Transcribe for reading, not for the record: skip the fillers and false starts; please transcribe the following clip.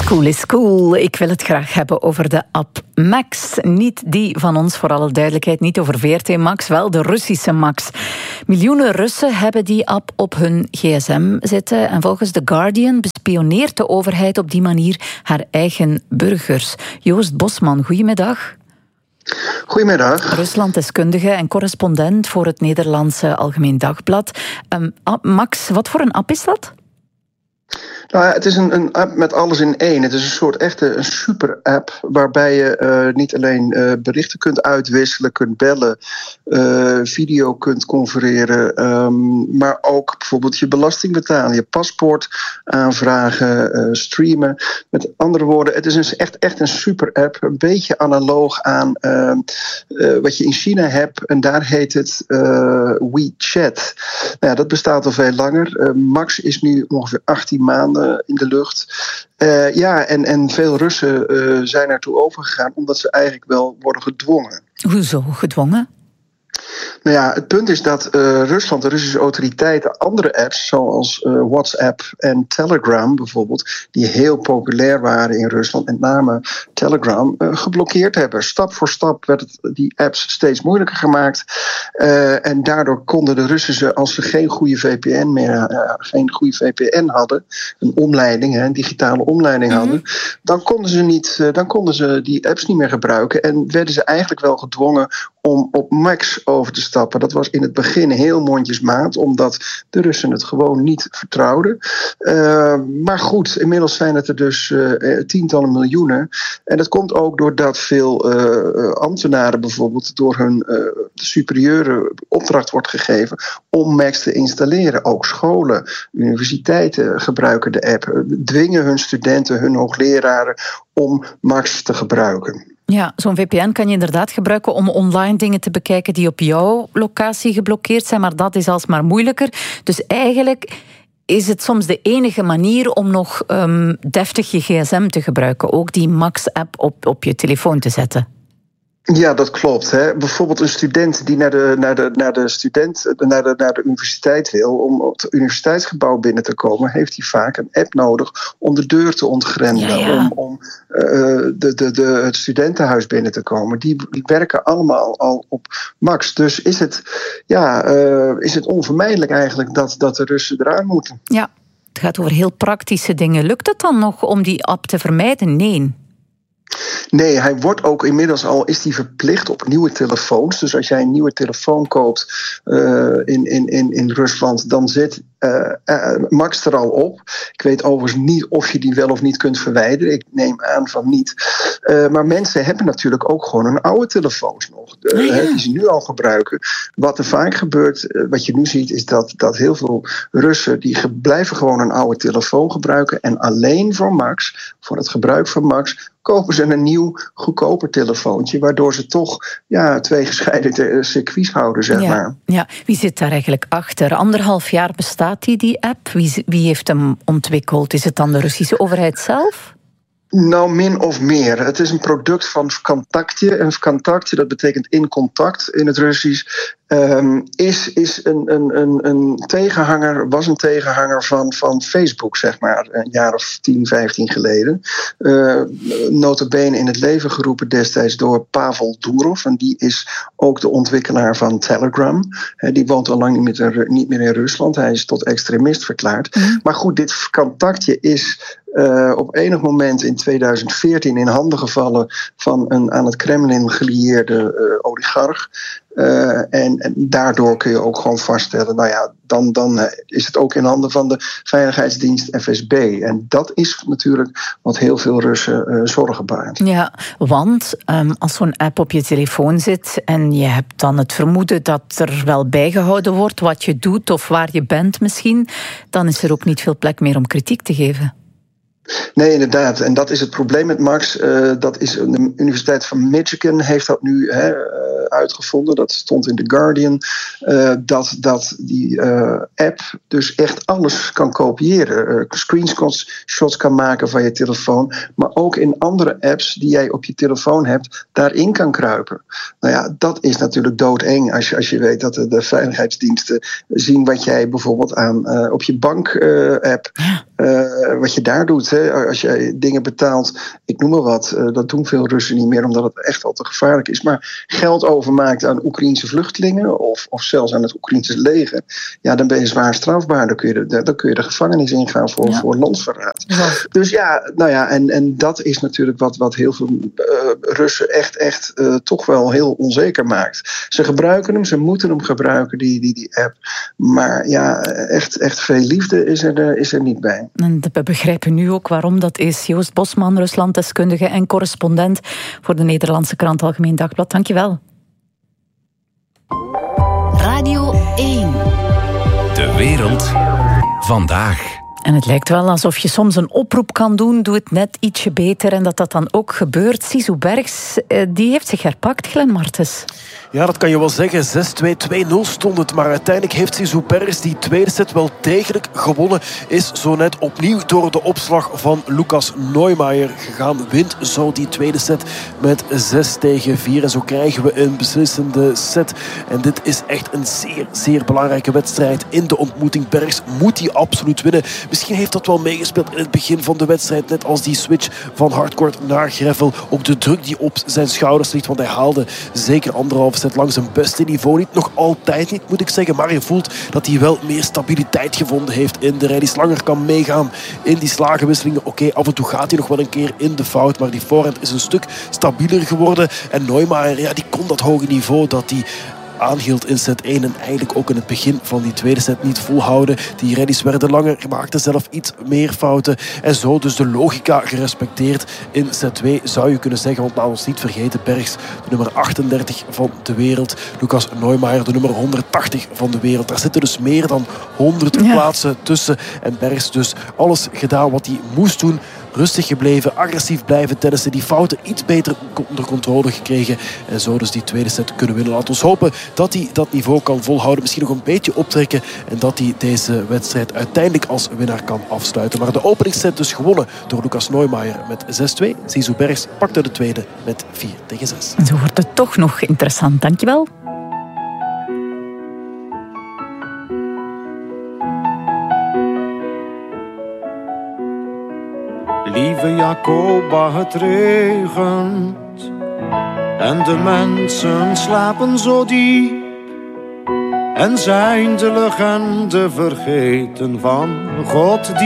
Cool is cool. Ik wil het graag hebben over de app Max. Niet die van ons, voor alle duidelijkheid, niet over VRT Max, wel de Russische Max. Miljoenen Russen hebben die app op hun gsm zitten en volgens The Guardian bespioneert de overheid op die manier haar eigen burgers. Joost Bosman, goedemiddag. Goedemiddag. Ruslanddeskundige en correspondent voor het Nederlandse Algemeen Dagblad. Max, wat voor een app is dat? Nou ja, het is een app met alles in één. Het is een soort echte super-app waarbij je niet alleen berichten kunt uitwisselen, kunt bellen, video kunt confereren, maar ook bijvoorbeeld je belasting betalen, je paspoort aanvragen, streamen. Met andere woorden, het is echt een super-app, een beetje analoog aan wat je in China hebt en daar heet het WeChat. Nou ja, dat bestaat al veel langer. Max is nu ongeveer 18 maanden in de lucht. En veel Russen zijn ertoe overgegaan omdat ze eigenlijk wel worden gedwongen. Hoezo gedwongen? Nou ja, het punt is dat Rusland, de Russische autoriteiten, andere apps zoals WhatsApp en Telegram bijvoorbeeld, die heel populair waren in Rusland, met name Telegram, geblokkeerd hebben. Stap voor stap werd die apps steeds moeilijker gemaakt. En daardoor konden de Russen ze, als ze geen goede VPN hadden, een omleiding, een digitale omleiding hadden, dan konden ze die apps niet meer gebruiken en werden ze eigenlijk wel gedwongen om op Max over te stappen. Dat was in het begin heel mondjesmaat, omdat de Russen het gewoon niet vertrouwden. Maar goed, inmiddels zijn het er dus tientallen miljoenen. En dat komt ook doordat veel ambtenaren bijvoorbeeld door hun superieure opdracht wordt gegeven om Max te installeren. Ook scholen, universiteiten gebruiken de app, dwingen hun studenten, hun hoogleraren om Max te gebruiken. Ja, zo'n VPN kan je inderdaad gebruiken om online dingen te bekijken die op jouw locatie geblokkeerd zijn, maar dat is alsmaar moeilijker. Dus eigenlijk is het soms de enige manier om nog deftig je gsm te gebruiken, ook die Max-app op je telefoon te zetten. Ja, dat klopt. Hè. Bijvoorbeeld een student die naar de universiteit wil, om op het universiteitsgebouw binnen te komen, heeft hij vaak een app nodig om de deur te ontgrendelen, om het studentenhuis binnen te komen. Die werken allemaal al op Max. Dus is het onvermijdelijk eigenlijk dat de Russen eraan moeten. Ja, het gaat over heel praktische dingen. Lukt het dan nog om die app te vermijden? Nee, hij wordt ook inmiddels is die verplicht op nieuwe telefoons. Dus als jij een nieuwe telefoon koopt in Rusland, dan zit Max er al op. Ik weet overigens niet of je die wel of niet kunt verwijderen. Ik neem aan van niet. Maar mensen hebben natuurlijk ook gewoon hun oude telefoons nog. Die ze nu al gebruiken. Wat er vaak gebeurt, wat je nu ziet, is dat heel veel Russen die blijven gewoon een oude telefoon gebruiken. En alleen voor het gebruik van Max, kopen ze een nieuw, goedkoper telefoontje, waardoor ze toch twee gescheiden circuits houden, zeg maar. Ja, wie zit daar eigenlijk achter? 1,5 jaar bestaat die app. Wie heeft hem ontwikkeld? Is het dan de Russische overheid zelf? Nou, min of meer. Het is een product van Vkontakte. En Vkontakte, dat betekent in contact in het Russisch, is een tegenhanger, was een tegenhanger van Facebook, zeg maar, een jaar of 10, 15 geleden. Nota bene in het leven geroepen destijds door Pavel Durov. En die is ook de ontwikkelaar van Telegram. Die woont al lang niet meer in Rusland. Hij is tot extremist verklaard. Maar goed, dit Vkontakte is op enig moment in 2014 in handen gevallen van een aan het Kremlin gelieerde oligarch. En daardoor kun je ook gewoon vaststellen, dan is het ook in handen van de veiligheidsdienst FSB. En dat is natuurlijk wat heel veel Russen zorgen baart. Ja, want als zo'n app op je telefoon zit en je hebt dan het vermoeden dat er wel bijgehouden wordt wat je doet of waar je bent misschien, dan is er ook niet veel plek meer om kritiek te geven. Nee, inderdaad. En dat is het probleem met Max. Dat is de Universiteit van Michigan heeft dat nu uitgevonden. Dat stond in The Guardian. Dat die app dus echt alles kan kopiëren. Screenshots kan maken van je telefoon. Maar ook in andere apps die jij op je telefoon hebt, daarin kan kruipen. Nou ja, dat is natuurlijk doodeng als je weet dat de veiligheidsdiensten zien wat jij bijvoorbeeld op je bank-app wat je daar doet. Hè, als jij dingen betaalt, ik noem maar wat, dat doen veel Russen niet meer omdat het echt al te gevaarlijk is. Maar geld overmaakt aan Oekraïense vluchtelingen of zelfs aan het Oekraïense leger, ja, dan ben je zwaar strafbaar. Dan kun je de gevangenis ingaan voor landsverraad. Ja. Dus ja, nou ja, en dat is natuurlijk wat heel veel Russen echt toch wel heel onzeker maakt. Ze gebruiken hem, ze moeten hem gebruiken, die app. Maar ja, echt veel liefde is er niet bij. En we begrijpen nu ook waarom dat is. Joost Bosman, Ruslanddeskundige en correspondent voor de Nederlandse krant Algemeen Dagblad. Dank je wel. Radio 1. De wereld vandaag. En het lijkt wel alsof je soms een oproep kan doen, doe het net ietsje beter en dat dan ook gebeurt. Zizou Bergs, die heeft zich herpakt, Glenn Martens. Ja, dat kan je wel zeggen. 6-2, 2-0 stond het. Maar uiteindelijk heeft Zizou Bergs die tweede set wel degelijk gewonnen. Is zo net opnieuw door de opslag van Lucas Neumeijer gegaan. Wint zo die tweede set met 6-4. En zo krijgen we een beslissende set. En dit is echt een zeer belangrijke wedstrijd in de ontmoeting. Bergs moet die absoluut winnen. Misschien heeft dat wel meegespeeld in het begin van de wedstrijd. Net als die switch van hardcourt naar gravel. Ook de druk die op zijn schouders ligt. Want hij haalde zeker anderhalf set lang zijn beste niveau. Niet nog altijd niet, moet ik zeggen. Maar je voelt dat hij wel meer stabiliteit gevonden heeft in de rallies. Langer kan meegaan in die slagenwisselingen. Oké, af en toe gaat hij nog wel een keer in de fout. Maar die voorhand is een stuk stabieler geworden. En Neumeijer, ja, die kon dat hoge niveau dat hij aanhield in set 1 en eigenlijk ook in het begin van die tweede set niet volhouden. Die rallies werden langer, maakte zelf iets meer fouten en zo dus de logica gerespecteerd in set 2 zou je kunnen zeggen, want laten we ons niet vergeten, Bergs de nummer 38 van de wereld, Lucas Neumeijer de nummer 180 van de wereld. Daar zitten dus meer dan 100 plaatsen tussen en Bergs dus alles gedaan wat hij moest doen. Rustig gebleven, agressief blijven tennissen, die fouten iets beter onder controle gekregen en zo dus die tweede set kunnen winnen. Laten we hopen dat hij dat niveau kan volhouden, misschien nog een beetje optrekken en dat hij deze wedstrijd uiteindelijk als winnaar kan afsluiten. Maar de openingsset dus gewonnen door Lucas Neumeijer met 6-2. Zizou Bergs pakte de tweede met 4-6. En zo wordt het toch nog interessant. Dankjewel. Lieve Jacoba, het regent en de mensen slapen zo diep en zijn de legende vergeten van God die